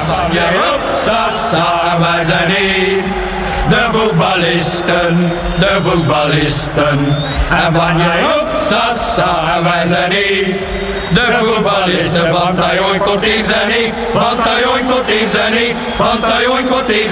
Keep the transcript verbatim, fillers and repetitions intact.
van jij op, sasa, wij zijn hier. De voetballisten, de voetballisten. En van jij op, sasa, wij zijn hier. De voetballisten, want hij ooit komt in zijn niet. Want hij ooit komt in zijn niet. Want hij ooit komt in